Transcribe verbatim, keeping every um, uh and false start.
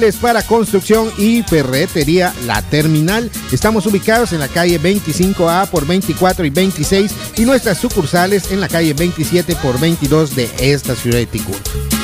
para construcción y ferretería La Terminal. Estamos ubicados en la calle veinticinco A por veinticuatro y veintiséis y nuestras sucursales en la calle veintisiete por veintidós de esta ciudad de Ticul.